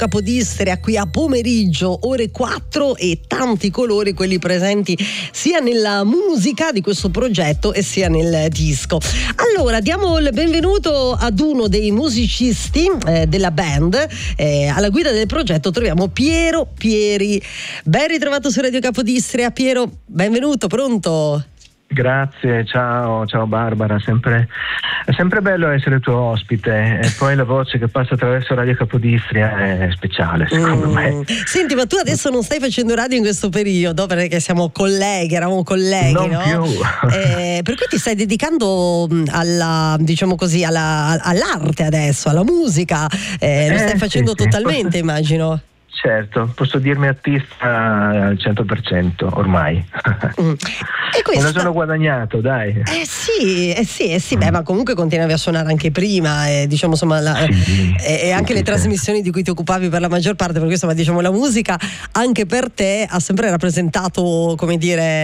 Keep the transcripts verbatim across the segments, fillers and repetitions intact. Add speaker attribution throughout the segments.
Speaker 1: Capodistria qui a pomeriggio, ore quattro, e tanti colori quelli presenti sia nella musica di questo progetto e sia nel disco. Allora diamo il benvenuto ad uno dei musicisti eh, della band. Eh, alla guida del progetto troviamo Piero Pieri. Ben ritrovato su Radio Capodistria. Piero, benvenuto, pronto?
Speaker 2: Grazie, ciao, ciao Barbara, sempre, è sempre bello essere tuo ospite, e poi la voce che passa attraverso Radio Capodistria è speciale, secondo mm. me.
Speaker 1: Senti, ma tu adesso non stai facendo radio in questo periodo, perché siamo colleghi, eravamo colleghi,
Speaker 2: non
Speaker 1: no?
Speaker 2: più.
Speaker 1: Eh, per cui ti stai dedicando alla, diciamo così, alla, all'arte adesso, alla musica, eh, lo stai
Speaker 2: eh,
Speaker 1: facendo
Speaker 2: sì,
Speaker 1: totalmente,
Speaker 2: sì.
Speaker 1: immagino.
Speaker 2: Certo, posso dirmi artista al cento per cento ormai.
Speaker 1: Mm. E questa...
Speaker 2: Me lo sono guadagnato, dai.
Speaker 1: Eh sì, eh sì, eh sì,
Speaker 2: mm.
Speaker 1: beh, ma comunque continuavi a suonare anche prima, e diciamo insomma la,
Speaker 2: sì,
Speaker 1: e, e anche
Speaker 2: sì,
Speaker 1: le
Speaker 2: sì,
Speaker 1: trasmissioni sì. di cui ti occupavi per la maggior parte, perché insomma diciamo la musica anche per te ha sempre rappresentato, come dire,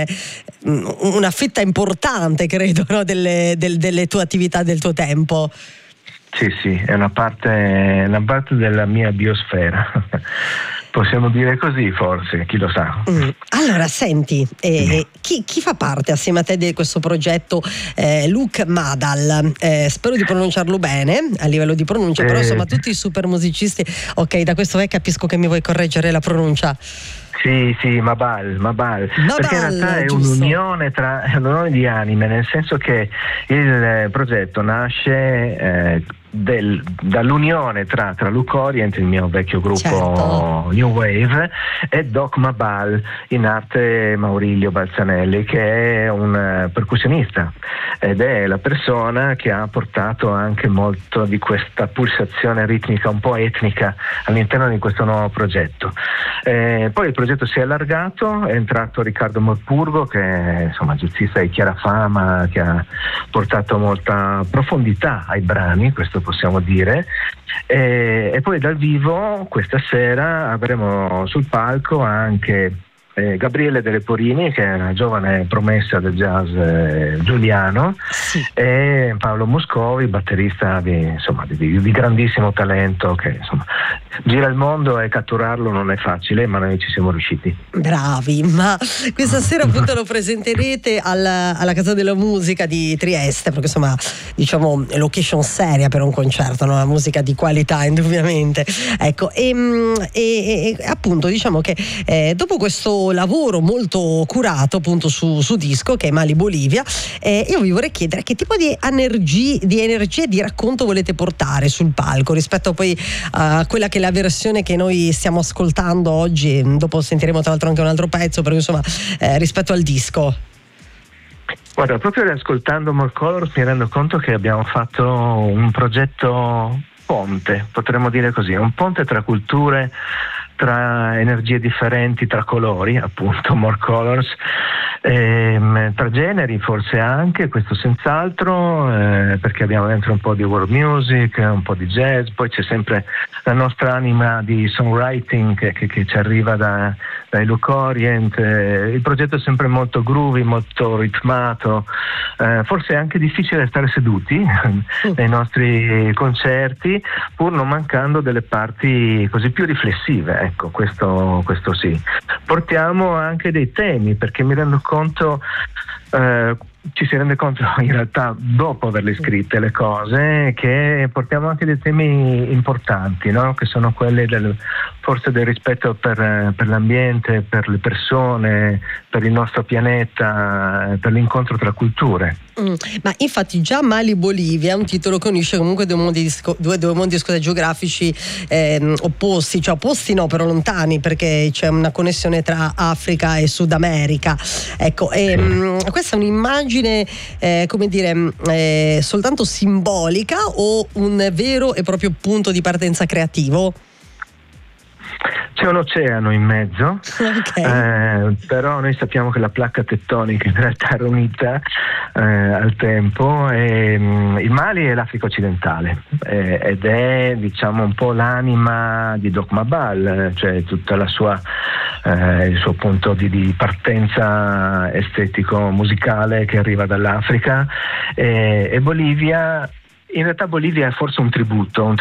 Speaker 1: una fetta importante, credo, no? delle, del, delle tue attività, del tuo tempo.
Speaker 2: Sì, sì, è una parte, una parte della mia biosfera. Possiamo dire così, forse, chi lo sa.
Speaker 1: Mm. Allora, senti, eh, mm. chi, chi fa parte assieme a te di questo progetto eh, Luke Madal? Eh, spero di pronunciarlo bene a livello di pronuncia, eh. però insomma tutti i super musicisti, ok, da questo eh, capisco che mi vuoi correggere la pronuncia.
Speaker 2: Sì, sì, Mabal, Mabal,
Speaker 1: Mabal,
Speaker 2: perché in realtà è
Speaker 1: giusto.
Speaker 2: un'unione tra è un'unione di anime, nel senso che il progetto nasce eh, del, dall'unione tra, tra Luke Orient, il mio vecchio gruppo certo. New Wave, e Doc Mabal, in arte Maurilio Balzanelli, che è un percussionista ed è la persona che ha portato anche molto di questa pulsazione ritmica un po' etnica all'interno di questo nuovo progetto. Eh, poi il progetto si è allargato, è entrato Riccardo Morpurgo, che è insomma jazzista di chiara fama, che ha portato molta profondità ai brani, questo possiamo dire, e, e poi dal vivo questa sera avremo sul palco anche eh, Gabriele De Leporini, che è una giovane promessa del jazz eh, giuliano, sì. e Paolo Muscovi, batterista di, insomma, di, di grandissimo talento, che insomma gira il mondo, e catturarlo non è facile, ma noi ci siamo riusciti.
Speaker 1: Bravi, ma questa sera appunto lo presenterete alla, alla Casa della Musica di Trieste, perché insomma diciamo location seria per un concerto, no? Una musica di qualità indubbiamente. Ecco, e, e, e appunto diciamo che eh, dopo questo lavoro molto curato appunto su, su disco, che è Mali Bolivia, eh, io vi vorrei chiedere che tipo di energia, di energia e di racconto volete portare sul palco rispetto poi a quella che è la versione che noi stiamo ascoltando oggi. Dopo sentiremo tra l'altro anche un altro pezzo, perché insomma eh, rispetto al disco.
Speaker 2: Guarda, proprio riascoltando More Colors mi rendo conto che abbiamo fatto un progetto ponte, potremmo dire così, un ponte tra culture, tra energie differenti, tra colori, appunto, More Colors, ehm, tra generi forse anche, questo senz'altro, eh, perché abbiamo dentro un po' di world music, un po' di jazz, poi c'è sempre la nostra anima di songwriting che, che, che ci arriva da, dai Luke Orient. Eh, il progetto è sempre molto groovy, molto ritmato, eh, forse è anche difficile stare seduti nei nostri concerti, pur non mancando delle parti così più riflessive. Ecco, questo, questo sì. Portiamo anche dei temi, perché mi rendo conto, eh, ci si rende conto in realtà dopo averle scritte le cose, che portiamo anche dei temi importanti, no? Che sono quelli del, forse del rispetto per, per l'ambiente, per le persone, per il nostro pianeta, per l'incontro tra culture.
Speaker 1: Mm, ma infatti già Mali Bolivia è un titolo che unisce comunque due mondi, disco, due, due mondi scusa, geografici eh, opposti, cioè opposti no, però lontani, perché c'è una connessione tra Africa e Sud America. Ecco, e, mh, questa è un'immagine, eh, come dire, eh, soltanto simbolica o un vero e proprio punto di partenza creativo?
Speaker 2: C'è un oceano in mezzo,
Speaker 1: okay.
Speaker 2: eh, però noi sappiamo che la placca tettonica in realtà era unita eh, al tempo, e mh, il Mali è l'Africa occidentale, eh, ed è diciamo un po' l'anima di Doc Mabal, cioè tutta la sua eh, il suo punto di, di partenza estetico musicale che arriva dall'Africa, e, e Bolivia, in realtà Bolivia è forse un tributo, un